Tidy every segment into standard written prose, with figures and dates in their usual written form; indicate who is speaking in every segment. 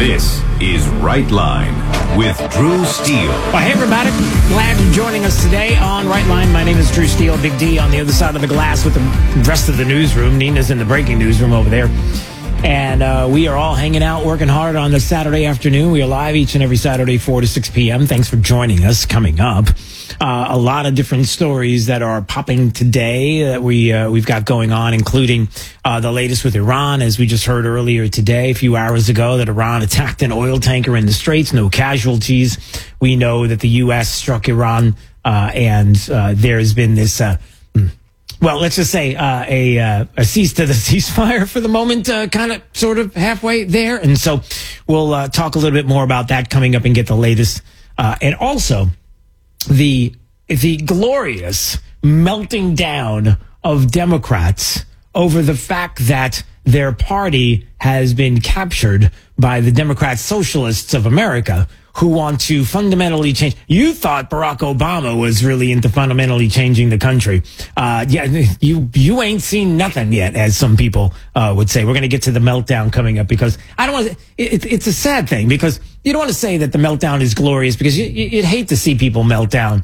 Speaker 1: This is Right Line with Drew Steele.
Speaker 2: Well, hey, everybody. Glad you're joining us today on Right Line. My name is Drew Steele, Big D on the other side of the glass with the rest of the newsroom. Nina's in the breaking newsroom over there. And we are all hanging out, working hard on this Saturday afternoon. We are live each and every Saturday, 4 to 6 p.m. Thanks for joining us. Coming up, a lot of different stories that are popping today that we've got going on, including the latest with Iran, as we just heard earlier today, a few hours ago, that Iran attacked an oil tanker in the Straits. No casualties. We know that the U.S. struck Iran, and there's been this... well, let's just say a cease to the ceasefire for the moment, kind of sort of halfway there. And so we'll talk a little bit more about that coming up and get the latest. And also the glorious melting down of Democrats over the fact that their party has been captured by the Democrat Socialists of America, who want to fundamentally change. You thought Barack Obama was really into fundamentally changing the country. You ain't seen nothing yet, as some people would say. We're going to get to the meltdown coming up, because I don't want to, it's a sad thing, because you don't want to say that the meltdown is glorious, because you'd hate to see people melt down.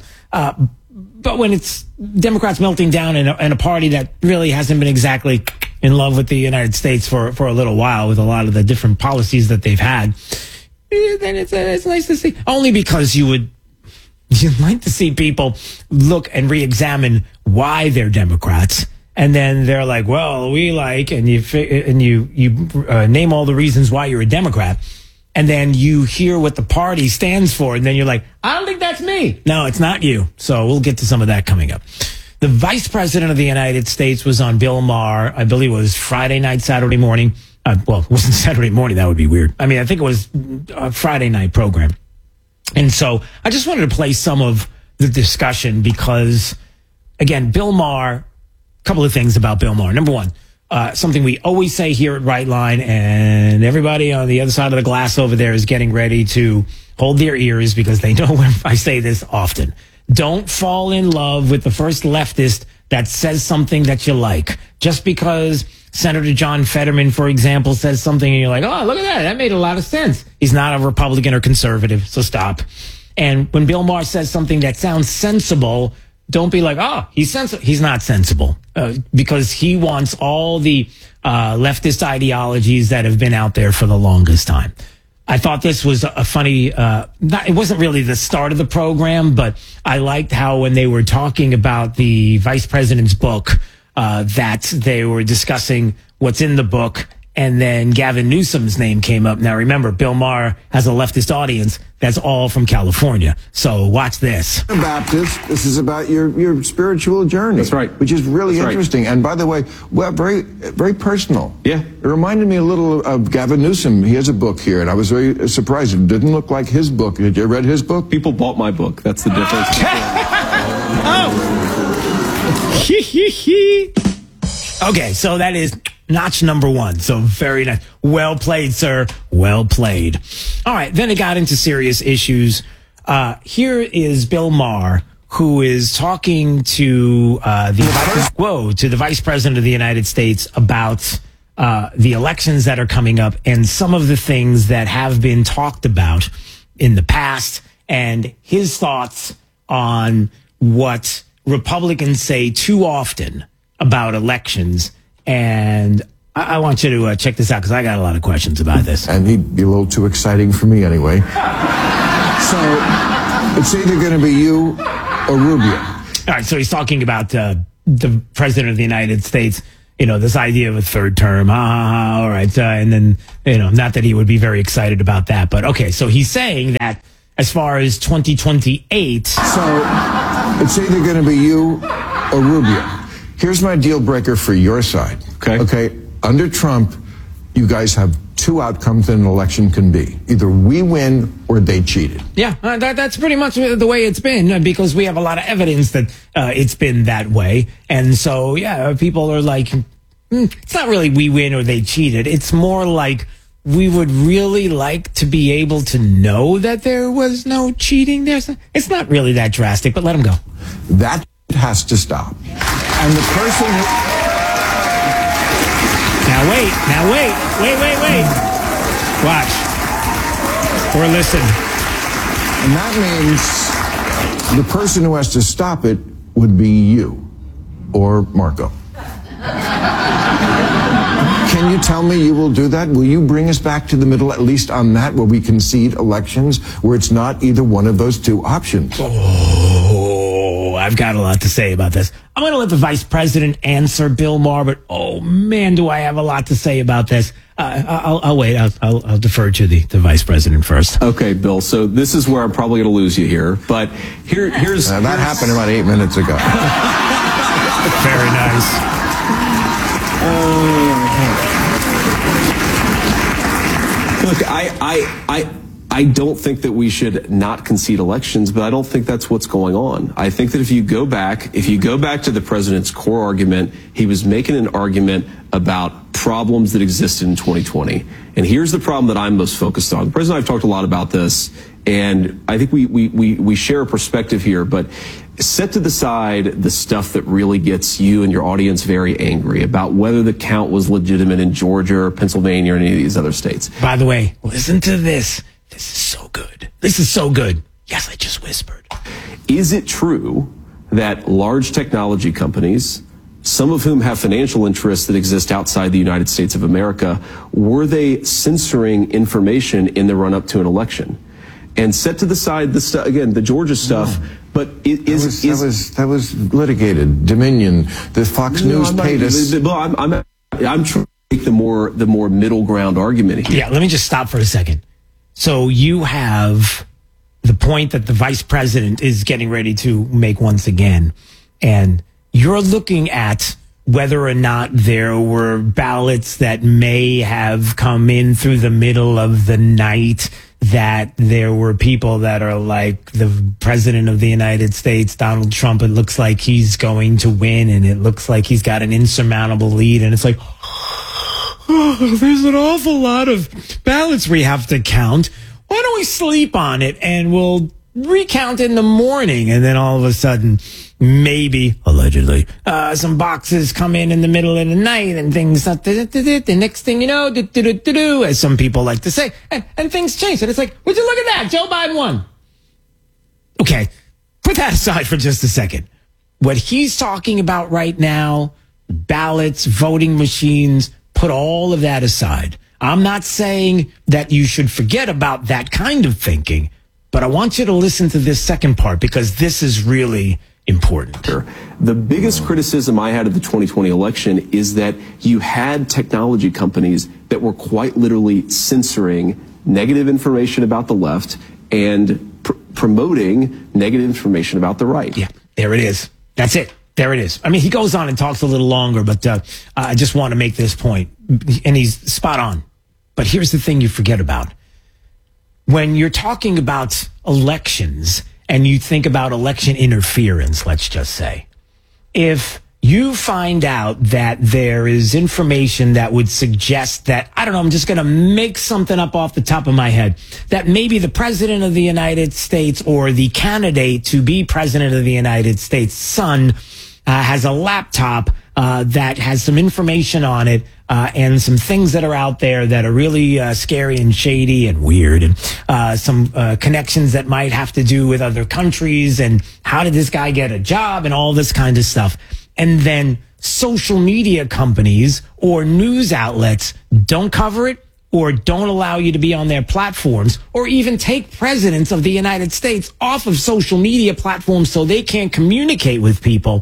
Speaker 2: But when it's Democrats melting down in a party that really hasn't been exactly in love with the United States for a little while, with a lot of the different policies that they've had, then it's nice to see. Only because you'd like to see people look and re-examine why they're Democrats, and then they're like, well, we like, and you name all the reasons why you're a Democrat, and then you hear what the party stands for, and then you're like, I don't think that's me. No, it's not you. So we'll get to some of that coming up. The Vice President of the United States was on Bill Maher, I believe it was Friday night, Saturday morning. Well, it wasn't Saturday morning. That would be weird. I mean, I think it was a Friday night program. And so I just wanted to play some of the discussion because, again, Bill Maher, a couple of things about Bill Maher. Number one, something we always say here at Right Line, and everybody on the other side of the glass over there is getting ready to hold their ears, because they know I say this often. Don't fall in love with the first leftist that says something that you like. Just because Senator John Fetterman, for example, says something and you're like, oh, look at that. That made a lot of sense. He's not a Republican or conservative, so stop. And when Bill Maher says something that sounds sensible, don't be like, oh, he's sensible. He's not sensible, because he wants all the leftist ideologies that have been out there for the longest time. I thought this was a funny, it wasn't really the start of the program, but I liked how when they were talking about the vice president's book, that they were discussing what's in the book, and then Gavin Newsom's name came up. Now, remember, Bill Maher has a leftist audience that's all from California. So watch this.
Speaker 3: Baptist, this is about your spiritual journey.
Speaker 4: That's right.
Speaker 3: Which is really
Speaker 4: That's
Speaker 3: interesting.
Speaker 4: Right.
Speaker 3: And by the way, well, very, very personal.
Speaker 4: Yeah.
Speaker 3: It reminded me a little of Gavin Newsom. He has a book here, and I was very surprised. It didn't look like his book. Did you read his book?
Speaker 4: People bought my book. That's the difference.
Speaker 2: Okay, so that is notch number one. So very nice. Well played, sir. Well played. All right, then it got into serious issues. Here is Bill Maher, who is talking to the Vice President of the United States about the elections that are coming up and some of the things that have been talked about in the past, and his thoughts on what Republicans say too often about elections. And I want you to check this out, because I got a lot of questions about this.
Speaker 3: And he'd be a little too exciting for me anyway. So it's either going to be you or Rubio.
Speaker 2: All right, so he's talking about the President of the United States, this idea of a third term. All right. And then, not that he would be very excited about that. But, okay, so he's saying that as far as 2028.
Speaker 3: So it's either going to be you or Rubio. Here's my deal breaker for your side. Okay. Under Trump, you guys have two outcomes that an election can be. Either we win or they cheated.
Speaker 2: Yeah, that's pretty much the way it's been, because we have a lot of evidence that it's been that way. And so, yeah, people are like, it's not really we win or they cheated. It's more like we would really like to be able to know that there was no cheating. It's not really that drastic, but let them go.
Speaker 3: That has to stop. And the person who...
Speaker 2: Now wait. Watch. or listen.
Speaker 3: And that means the person who has to stop it would be you or Marco. Can you tell me you will do that? Will you bring us back to the middle, at least on that, where we concede elections, where it's not either one of those two options?
Speaker 2: Oh, I've got a lot to say about this. I'm going to let the vice president answer, Bill Maher, but oh man, do I have a lot to say about this. I'll wait. I'll defer to the vice president first.
Speaker 4: Okay, Bill. So this is where I'm probably going to lose you here, but here's
Speaker 3: that happened about 8 minutes ago.
Speaker 2: Very nice.
Speaker 4: Look, I don't think that we should not concede elections, but I don't think that's what's going on. I think that if you go back to the president's core argument, he was making an argument about problems that existed in 2020. And here's the problem that I'm most focused on. The president and I have talked a lot about this, and I think we share a perspective here, but set to the side the stuff that really gets you and your audience very angry about whether the count was legitimate in Georgia or Pennsylvania or any of these other states.
Speaker 2: By the way, listen to this. This is so good. This is so good. Yes, I just whispered.
Speaker 4: Is it true that large technology companies, some of whom have financial interests that exist outside the United States of America, were they censoring information in the run-up to an election? And set to the side the stuff again, the Georgia stuff. But
Speaker 3: that was litigated. Dominion, the Fox News paid us.
Speaker 4: I'm trying to make the more middle ground argument here.
Speaker 2: Yeah, let me just stop for a second. So you have the point that the vice president is getting ready to make once again, and you're looking at whether or not there were ballots that may have come in through the middle of the night, that there were people that are like, the president of the United States, Donald Trump, it looks like he's going to win, and it looks like he's got an insurmountable lead, and it's like, oh, there's an awful lot of ballots we have to count. Why don't we sleep on it and we'll recount in the morning? And then all of a sudden, maybe, allegedly, some boxes come in the middle of the night and things, the next thing you know, as some people like to say, and things change. And it's like, would you look at that? Joe Biden won. Okay, put that aside for just a second. What he's talking about right now, ballots, voting machines, put all of that aside. I'm not saying that you should forget about that kind of thinking, but I want you to listen to this second part because this is really important.
Speaker 4: The biggest criticism I had of the 2020 election is that you had technology companies that were quite literally censoring negative information about the left and promoting negative information about the right.
Speaker 2: Yeah, there it is. That's it. There it is. I mean, he goes on and talks a little longer, but I just want to make this point, and he's spot on. But here's the thing you forget about. When you're talking about elections and you think about election interference, let's just say, if you find out that there is information that would suggest that, I don't know, I'm just going to make something up off the top of my head, that maybe the president of the United States or the candidate to be president of the United States' son has a laptop that has some information on it and some things that are out there that are really scary and shady and weird, and some connections that might have to do with other countries and how did this guy get a job and all this kind of stuff. And then social media companies or news outlets don't cover it or don't allow you to be on their platforms, or even take presidents of the United States off of social media platforms so they can't communicate with people.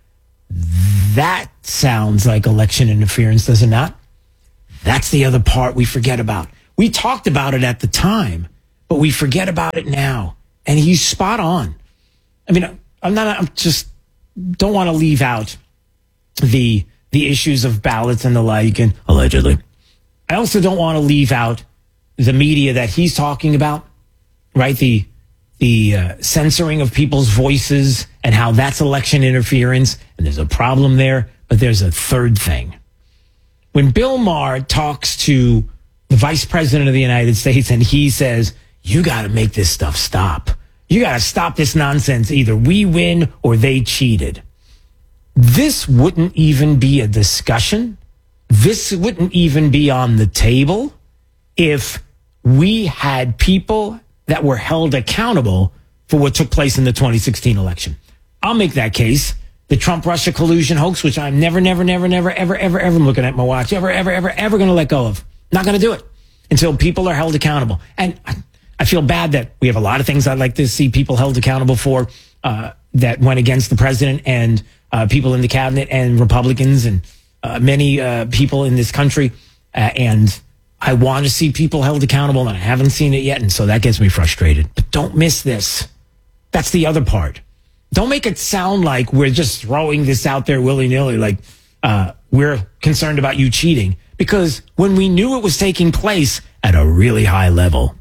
Speaker 2: That sounds like election interference, does it not? That's the other part we forget about. We talked about it at the time, but we forget about it now. And he's spot on. I mean, I'm just don't want to leave out the issues of ballots and the like, and allegedly. I also don't want to leave out the media that he's talking about, right? The censoring of people's voices and how that's election interference. And there's a problem there, but there's a third thing. When Bill Maher talks to the vice president of the United States and he says, you got to make this stuff stop. You got to stop this nonsense. Either we win or they cheated. This wouldn't even be a discussion. This wouldn't even be on the table if we had people that were held accountable for what took place in the 2016 election. I'll make that case. The Trump-Russia collusion hoax, which I'm never, I'm looking at my watch, ever going to let go of. Not going to do it until people are held accountable. And I feel bad that we have a lot of things I'd like to see people held accountable for that went against the president and people in the cabinet and Republicans and many people in this country. And I want to see people held accountable, and I haven't seen it yet. And so that gets me frustrated. But don't miss this. That's the other part. Don't make it sound like we're just throwing this out there willy-nilly, like we're concerned about you cheating. Because when we knew it was taking place at a really high level,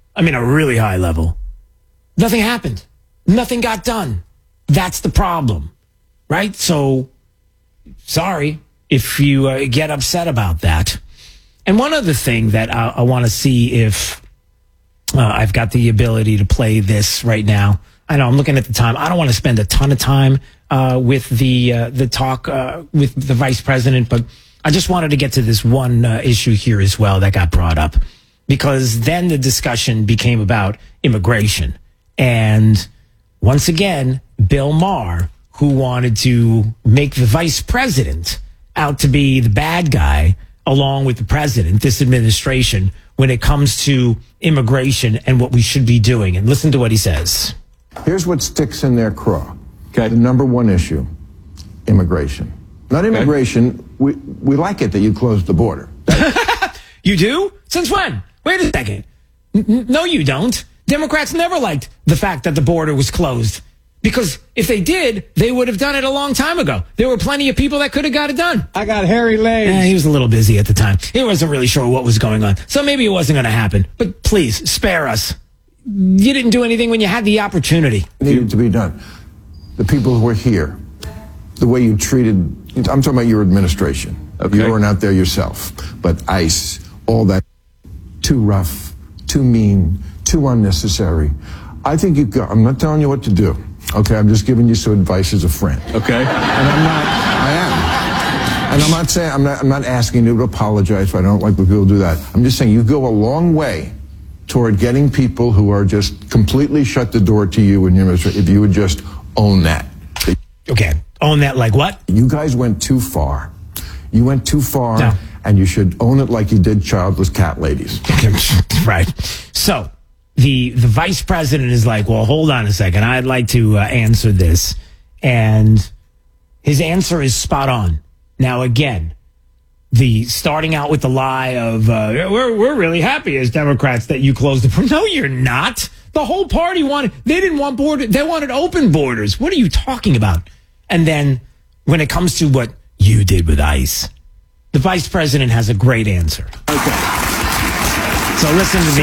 Speaker 2: nothing happened. Nothing got done. That's the problem, right? So, sorry if you get upset about that. And one other thing that I want to see if I've got the ability to play this right now. I know I'm looking at the time. I don't want to spend a ton of time with the talk with the vice president, but I just wanted to get to this one issue here as well that got brought up, because then the discussion became about immigration. And once again, Bill Maher, who wanted to make the vice president out to be the bad guy, along with the president, this administration, when it comes to immigration and what we should be doing. And listen to what he says.
Speaker 3: Here's what sticks in their craw.
Speaker 4: Okay.
Speaker 3: The number one issue, immigration. Not immigration. Okay. We like it that you closed the border.
Speaker 2: You do? Since when? Wait a second. No, you don't. Democrats never liked the fact that the border was closed. Because if they did, they would have done it a long time ago. There were plenty of people that could have got it done.
Speaker 5: I got hairy legs.
Speaker 2: He was a little busy at the time. He wasn't really sure what was going on. So maybe it wasn't going to happen. But please, spare us. You didn't do anything when you had the opportunity.
Speaker 3: It needed to be done. The people who were here, the way you treated, I'm talking about your administration.
Speaker 4: Okay.
Speaker 3: You weren't out there yourself. But ICE, all that, too rough, too mean, too unnecessary. I think I'm not telling you what to do. Okay, I'm just giving you some advice as a friend.
Speaker 4: Okay.
Speaker 3: And I am. And I'm not saying, I'm not asking you to apologize if I don't like when people do that. I'm just saying you go a long way toward getting people who are just completely shut the door to you and your administration, if you would just own that.
Speaker 2: Okay, own that like what?
Speaker 3: You guys went too far. You went too far,
Speaker 2: No.
Speaker 3: and you should own it like you did childless cat ladies.
Speaker 2: Right. So the vice president is like, well, hold on a second. I'd like to answer this. And his answer is spot on. Now, again, the starting out with the lie of we're really happy as Democrats that you closed the border. No, you're not. The whole party they didn't want borders. They wanted open borders. What are you talking about? And then when it comes to what you did with ICE, the vice president has a great answer.
Speaker 4: Okay.
Speaker 2: So listen to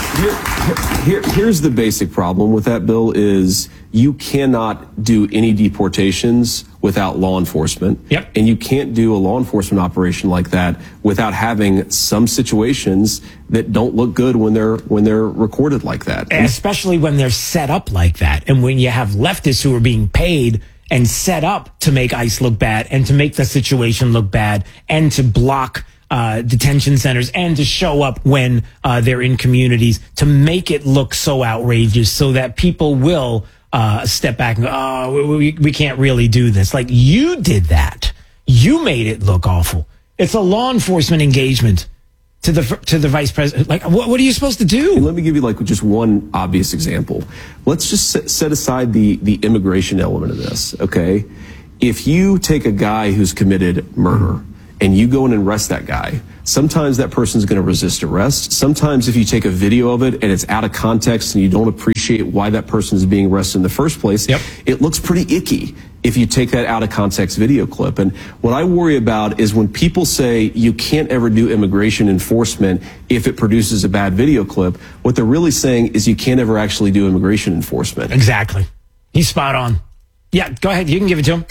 Speaker 2: me.
Speaker 4: Here's the basic problem with that bill is you cannot do any deportations without law enforcement.
Speaker 2: Yep.
Speaker 4: And you can't do a law enforcement operation like that without having some situations that don't look good when they're recorded like that.
Speaker 2: Especially when they're set up like that. And when you have leftists who are being paid and set up to make ICE look bad and to make the situation look bad and to block detention centers and to show up when they're in communities to make it look so outrageous so that people will step back and go, oh, we can't really do this. Like, you did that. You made it look awful. It's a law enforcement engagement to the vice president. Like, what are you supposed to do?
Speaker 4: Let me give you like just one obvious example. Let's just set aside the immigration element of this, okay? If you take a guy who's committed murder and you go in and arrest that guy, sometimes that person's going to resist arrest. Sometimes if you take a video of it and it's out of context and you don't appreciate why that person is being arrested in the first place, it looks pretty icky if you take that out of context video clip. And what I worry about is when people say you can't ever do immigration enforcement if it produces a bad video clip, what they're really saying is you can't ever actually do immigration enforcement.
Speaker 2: Exactly. He's spot on. Yeah, go ahead. You can give it to him.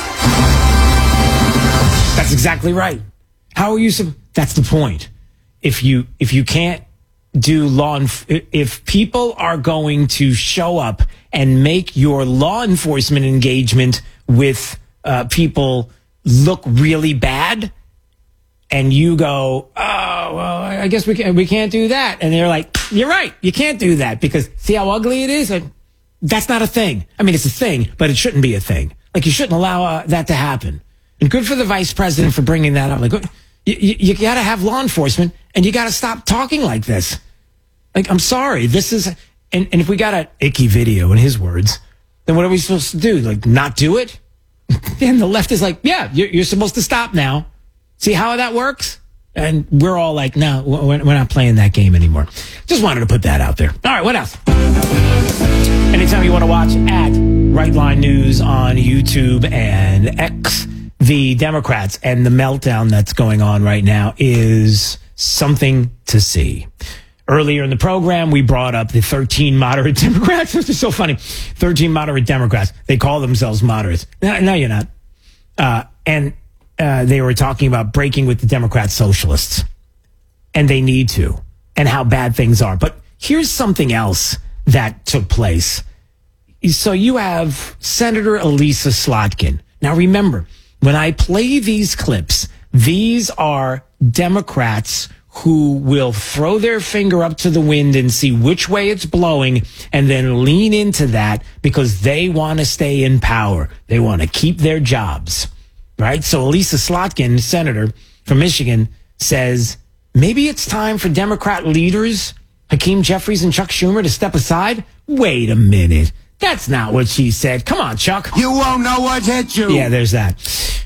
Speaker 2: That's exactly right. How are you? That's the point. If you can't do if people are going to show up and make your law enforcement engagement with people look really bad, and you go, oh, well, I guess we can't do that. And they're like, you're right. You can't do that because see how ugly it is? That's not a thing. I mean, it's a thing, but it shouldn't be a thing. Like, you shouldn't allow that to happen. And good for the vice president for bringing that up. Like, you got to have law enforcement, and you got to stop talking like this. Like, I'm sorry. This is, and if we got an icky video, in his words, then what are we supposed to do? Like, not do it? Then the left is like, yeah, you're supposed to stop now. See how that works? And we're all like, no, we're not playing that game anymore. Just wanted to put that out there. All right, what else? Anytime you want to watch at Right Line News on YouTube and X, the Democrats and the meltdown that's going on right now is something to see. Earlier in the program, we brought up the 13 moderate Democrats. This is so funny. 13 moderate Democrats. They call themselves moderates. No, you're not. And they were talking about breaking with the Democrat socialists. And they need to. And how bad things are. But here's something else that took place. So you have Senator Elisa Slotkin. Now remember, when I play these clips, these are Democrats who will throw their finger up to the wind and see which way it's blowing and then lean into that because they want to stay in power. They want to keep their jobs, right? So Elisa Slotkin, senator from Michigan, says maybe it's time for Democrat leaders, Hakeem Jeffries and Chuck Schumer, to step aside. Wait a minute. That's not what she said. Come on, Chuck.
Speaker 5: You won't know what hit you.
Speaker 2: Yeah, there's that.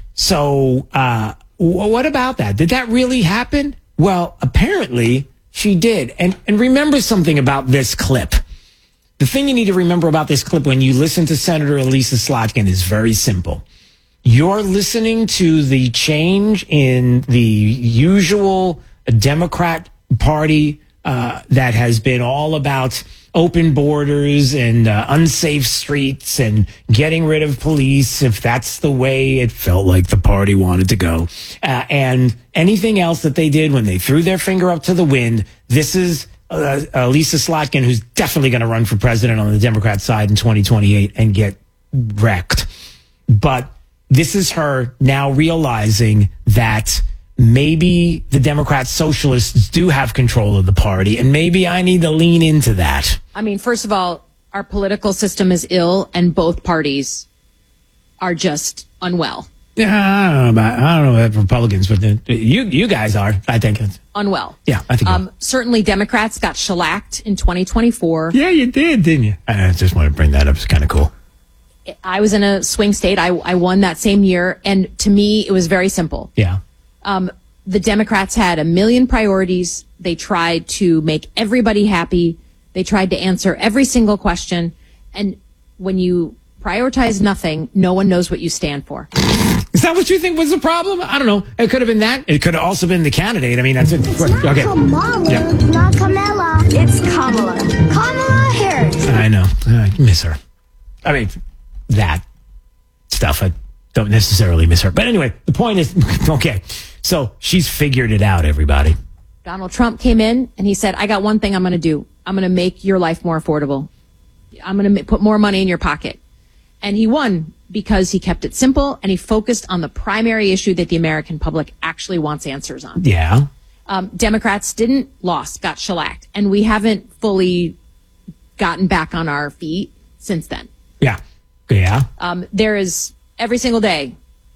Speaker 2: So what about that? Did that really happen? Well, apparently she did. And remember something about this clip. The thing you need to remember about this clip when you listen to Senator Elisa Slotkin is very simple. You're listening to the change in the usual Democrat Party that has been all about open borders and unsafe streets and getting rid of police, if that's the way it felt like the party wanted to go. And anything else that they did when they threw their finger up to the wind. This is Elisa Slotkin, who's definitely going to run for president on the Democrat side in 2028 and get wrecked. But this is her now realizing that maybe the Democrat socialists do have control of the party, and maybe I need to lean into that.
Speaker 6: I mean, first of all, our political system is ill, and both parties are just unwell.
Speaker 2: Yeah, I don't know about Republicans, but you guys are, I think.
Speaker 6: Unwell.
Speaker 2: Yeah, I think.
Speaker 6: Certainly Democrats got shellacked in 2024.
Speaker 2: Yeah, you did, didn't you? I just want to bring that up. It's kind of cool.
Speaker 6: I was in a swing state. I won that same year, and to me, it was very simple.
Speaker 2: Yeah.
Speaker 6: The Democrats had a million priorities. They tried to make everybody happy. They tried to answer every single question. And when you prioritize nothing, no one knows what you stand for.
Speaker 2: Is that what you think was the problem? I don't know. It could have been that. It could have also been the candidate. I mean, that's it.
Speaker 7: It's not Kamala, not Kamala. It's Kamala. Kamala Harris.
Speaker 2: I know. I miss her. I mean, that stuff. I don't necessarily miss her. But anyway, the point is, okay. So she's figured it out, everybody.
Speaker 6: Donald Trump came in and he said, I got one thing I'm going to do. I'm going to make your life more affordable. I'm going to put more money in your pocket. And he won because he kept it simple and he focused on the primary issue that the American public actually wants answers on.
Speaker 2: Yeah.
Speaker 6: Democrats got shellacked. And we haven't fully gotten back on our feet since then.
Speaker 2: Yeah. Yeah.
Speaker 6: There is every single day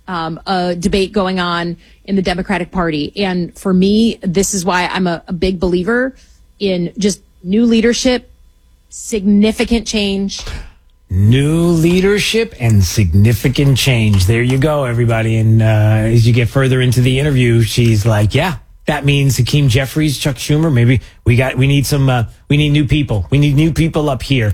Speaker 6: a debate going on in the Democratic Party. And for me, this is why I'm a big believer in just new leadership, significant change.
Speaker 2: New leadership and significant change. There you go, everybody. And as you get further into the interview, she's like, yeah, that means Hakeem Jeffries, Chuck Schumer. Maybe we need new people. We need new people up here.